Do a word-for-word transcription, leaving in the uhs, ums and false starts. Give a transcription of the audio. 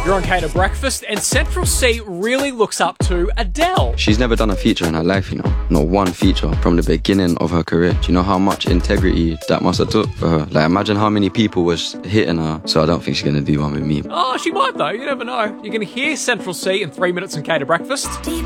You're on Cater Breakfast, and Central C really looks up to Adele. She's never done a feature in her life, you know. Not one feature from the beginning of her career. Do you know how much integrity that must have took for her? Like, imagine how many people was hitting her. So I don't think she's going to do one with me. Oh, she might though. You never know. You're going to hear Central C in three minutes on Cater Breakfast.